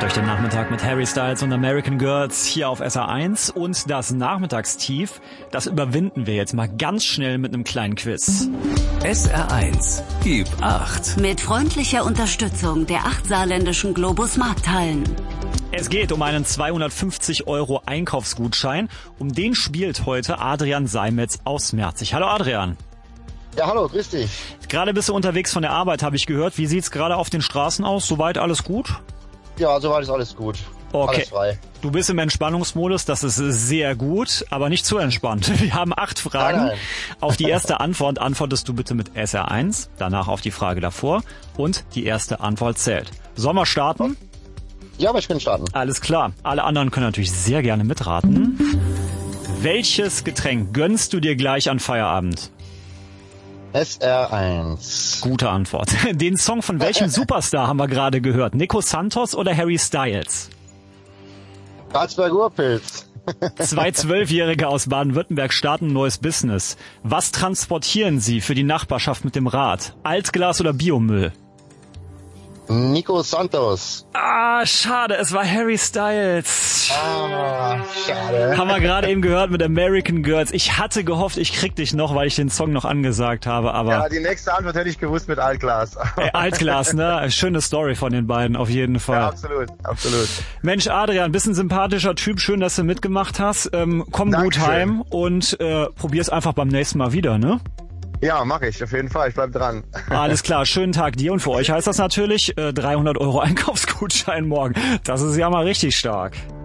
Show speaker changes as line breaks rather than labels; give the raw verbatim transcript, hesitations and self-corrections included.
euch den Nachmittag mit Harry Styles und American Girls hier auf S R eins. Und das Nachmittagstief, das überwinden wir jetzt mal ganz schnell mit einem kleinen Quiz.
S R eins, gib acht.
Mit freundlicher Unterstützung der acht saarländischen Globus Markthallen.
Es geht um einen zweihundertfünfzig Euro Einkaufsgutschein. Um den spielt heute Adrian Seimetz aus Merzig. Hallo Adrian.
Ja, hallo, grüß dich.
Gerade bist du unterwegs von der Arbeit, habe ich gehört. Wie sieht's gerade auf den Straßen aus? Soweit alles gut?
Ja, soweit ist alles gut.
Okay.
Alles frei.
Du bist im Entspannungsmodus, das ist sehr gut, aber nicht zu entspannt. Wir haben acht Fragen.
Nein, nein.
Auf die erste Antwort antwortest du bitte mit S R eins, danach auf die Frage davor und die erste Antwort zählt. Sollen wir starten?
Ja, aber ich kann starten.
Alles klar. Alle anderen können natürlich sehr gerne mitraten. Welches Getränk gönnst du dir gleich an Feierabend?
S R eins.
Gute Antwort. Den Song von welchem Superstar haben wir gerade gehört? Nico Santos oder Harry Styles?
Karlsberg Urpilz.
Zwei Zwölfjährige aus Baden-Württemberg starten ein neues Business. Was transportieren sie für die Nachbarschaft mit dem Rad? Altglas oder Biomüll?
Nico Santos.
Ah, schade, es war Harry Styles.
Ah, schade.
Haben wir gerade eben gehört mit American Girls. Ich hatte gehofft, ich krieg dich noch, weil ich den Song noch angesagt habe, aber...
Ja, die nächste Antwort hätte ich gewusst mit Altglas.
Ey, Altglas, ne? Schöne Story von den beiden, auf jeden Fall.
Ja, absolut, absolut.
Mensch, Adrian, bist ein sympathischer Typ. Schön, dass du mitgemacht hast. Ähm, komm
Dankeschön.
gut heim und äh, probier's einfach beim nächsten Mal wieder, ne?
Ja, mache ich, auf jeden Fall. Ich bleib dran.
Alles klar, schönen Tag dir und für euch heißt das natürlich äh, dreihundert Euro Einkaufsgutschein morgen. Das ist ja mal richtig stark.